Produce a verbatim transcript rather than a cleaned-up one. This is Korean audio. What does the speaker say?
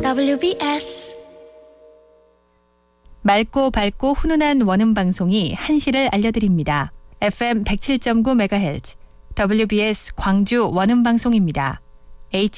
더블유비에스 맑고 밝고 훈훈한 원음 방송이 한시를 알려드립니다. 에프엠 백칠 점 구 메가헤르츠 더블유비에스 광주 원음 방송입니다.